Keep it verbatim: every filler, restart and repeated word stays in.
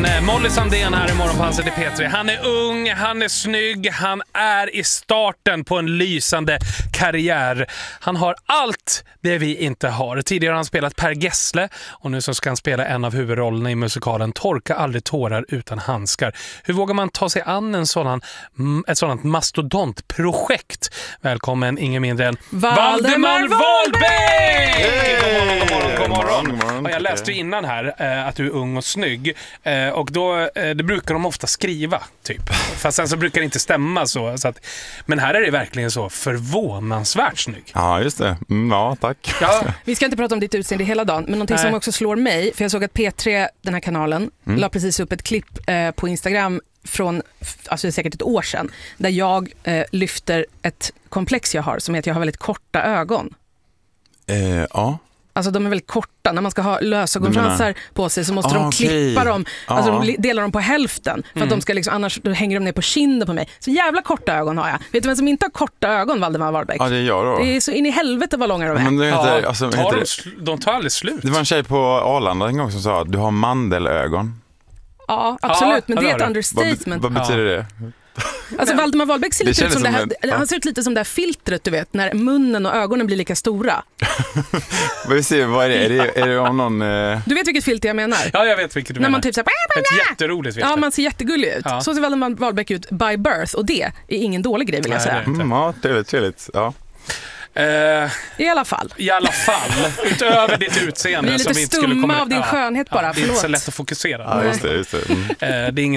Molly Sandén här i Morgonpasset i P tre. Han är ung, han är snygg, han är i starten på en lysande karriär. Han har allt det vi inte har. Tidigare har han spelat Per Gessle och nu så ska han spela en av huvudrollerna i musikalen Torka aldrig tårar utan handskar. Hur vågar man ta sig an en sådan, ett sådant mastodontprojekt? Välkommen ingen mindre än Valdemar Wahlbeck! God morgon, god morgon, god morgon. Och jag läste ju innan här eh, att du är ung och snygg eh, och då eh, det brukar de ofta skriva typ. Fast sen så brukar det inte stämma så, så att, men här är det verkligen så förvånansvärt snygg. Ja, just det. Mm, ja, tack. Ja. Vi ska inte prata om ditt utseende hela dagen, men någonting Nej. som också slår mig, för jag såg att P tre, den här kanalen, mm. la precis upp ett klipp eh, på Instagram från, alltså säkert ett år sedan, där jag eh, lyfter ett komplex jag har som heter att jag har väldigt korta ögon. Eh, ja. Alltså de är väldigt korta. När man ska ha lösögonfransar på sig så måste ah, de klippa okay. dem. Alltså ah. de delar dem på hälften. För mm. att de ska liksom, annars då hänger de ner på kinden på mig. Så jävla korta ögon har jag. Vet du vem som inte har korta ögon, Valdemar Wahlbeck? Ja, det är jag då. Det är så in i helvete vad långa de är. Men det heter, ja, alltså, tar heter de, de tar aldrig slut. Det var en tjej på Arlanda en gång som sa att du har mandelögon. Ja, absolut. Ja, men det är ett understatement. Vad, vad betyder ja. det? Alltså Valdemar Wahlbeck ser lite ut som, som det här, en, han ser ut lite som det här filtret, du vet, när munnen och ögonen blir lika stora. Vi ser, vad är det? Är det, är det om någon... Eh... Du vet vilket filter jag menar? Ja, jag vet vilket du när menar. Man typ så här, ett jätteroligt filter. Ja, man ser jättegullig ut. Ja. Så ser Valdemar Wahlbeck ut by birth, och det är ingen dålig grej, vill jag Nej, säga. Mm, ja, trevligt, trevligt. Ja. Uh, I alla fall. I alla fall. Utöver ditt utseende. Vi är lite som vi inte skulle stumma komma... av din ja. skönhet bara, ja, det är förlåt. inte så lätt att fokusera. Ja, just det, just det. Mm. Uh, det är ingen